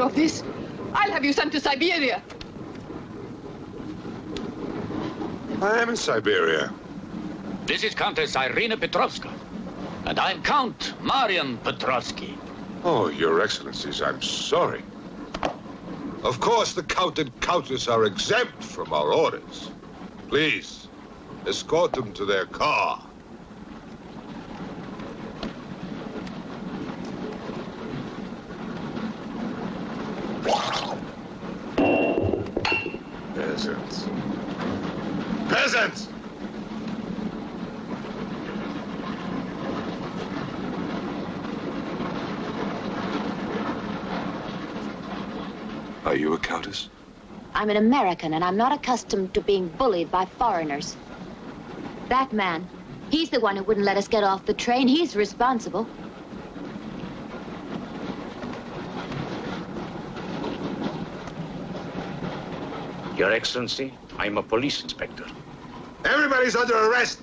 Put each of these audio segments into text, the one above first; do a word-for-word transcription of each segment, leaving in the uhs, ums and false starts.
of this, I'll have you sent to Siberia. I am in Siberia. This is Countess Irina Petrovska, and I'm Count Marian Petrovsky. Oh, Your Excellencies, I'm sorry. Of course, the Count and Countess are exempt from our orders. Please, escort them to their car. Peasants. Peasants! Are you a countess? I'm an American, and I'm not accustomed to being bullied by foreigners. That man, he's the one who wouldn't let us get off the train. He's responsible. Your Excellency, I'm a police inspector. Everybody's under arrest!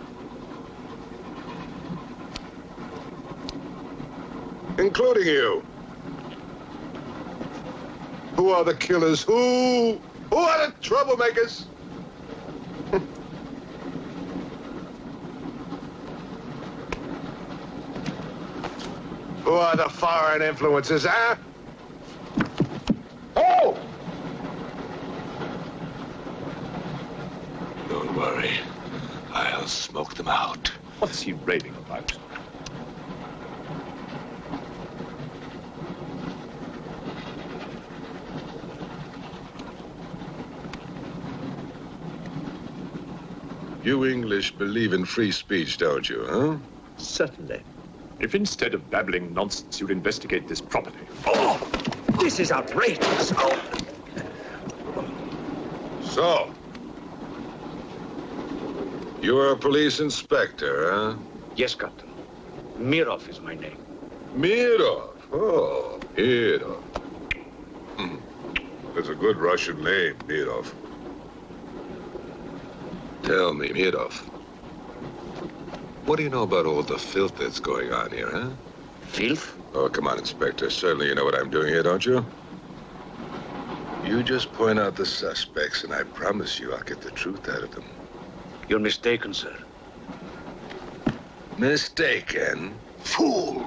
Including you. Who are the killers? Who? Who are the troublemakers? Who are the foreign influences, huh? Oh! Don't worry. I'll smoke them out. What's he raving about? You English believe in free speech, don't you, huh? Certainly. If instead of babbling nonsense, you'd investigate this property. Oh, this is outrageous. Oh. So, you're a police inspector, huh? Yes, Captain. Mirov is my name. Mirov. Oh, Mirov. Hmm. That's a good Russian name, Mirov. Tell me, Mirov, what do you know about all the filth that's going on here, huh? Filth? Oh, come on, Inspector. Certainly you know what I'm doing here, don't you? You just point out the suspects, and I promise you I'll get the truth out of them. You're mistaken, sir. Mistaken? Fool!